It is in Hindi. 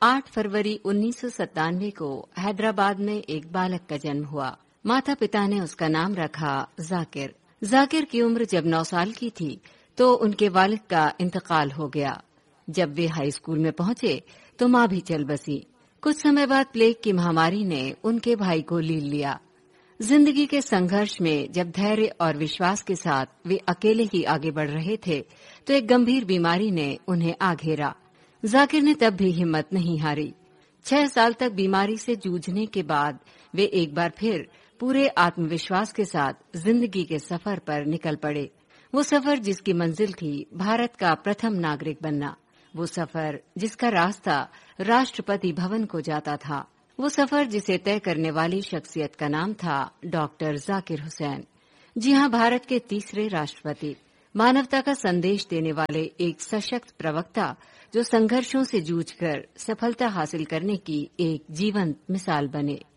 8 फरवरी 1997 को हैदराबाद में एक बालक का जन्म हुआ। माता पिता ने उसका नाम रखा जाकिर। जाकिर की उम्र जब 9 साल की थी तो उनके वालिद का इंतकाल हो गया। जब वे हाई स्कूल में पहुंचे तो मां भी चल बसी। कुछ समय बाद प्लेग की महामारी ने उनके भाई को लील लिया। जिंदगी के संघर्ष में जब धैर्य और विश्वास के साथ वे अकेले ही आगे बढ़ रहे थे तो एक गंभीर बीमारी ने उन्हें आ घेरा। जाकिर ने तब भी हिम्मत नहीं हारी। 6 साल तक बीमारी से जूझने के बाद वे एक बार फिर पूरे आत्मविश्वास के साथ जिंदगी के सफर पर निकल पड़े। वो सफर जिसकी मंजिल थी भारत का प्रथम नागरिक बनना। वो सफर जिसका रास्ता राष्ट्रपति भवन को जाता था। वो सफर जिसे तय करने वाली शख्सियत का नाम था डॉक्टर जाकिर हुसैन। जी हां, भारत के तीसरे राष्ट्रपति, मानवता का संदेश देने वाले एक सशक्त प्रवक्ता जो संघर्षों से जूझकर सफलता हासिल करने की एक जीवंत मिसाल बने।